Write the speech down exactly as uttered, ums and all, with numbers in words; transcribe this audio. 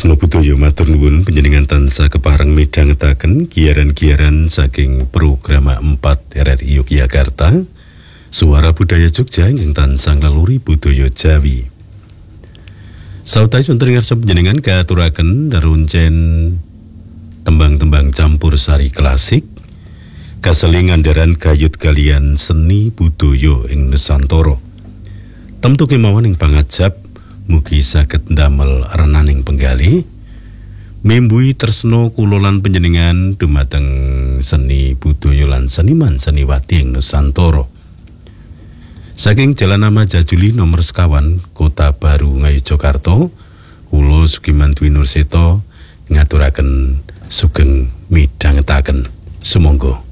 Tresno Budaya matur nuwun panjenengan tansah kepareng midhangetaken giaran-giaran saking program empat R R I Yogyakarta, Suara Budaya Jogja ingkang tansah ngleluri budaya Jawi. Sautahe wonten ngarsa panjenengan katuraken daruncen tembang-tembang campur sari klasik, kaseling andharan gayut kalian seni budaya ing Nusantara. Temtu kemawon ing pangajap mugi saged ndamel renaning penggali mimbui tresno kula lan panjenengan dumateng seni budaya lan seniman seniwati ing Nusantara. Saking Jalan Amaja Juli nomor sekawan Kota Baru Ngayogyakarta, kula Sugiman Dwi Nurseto ngaturaken sugeng midhangetaken. Sumangga.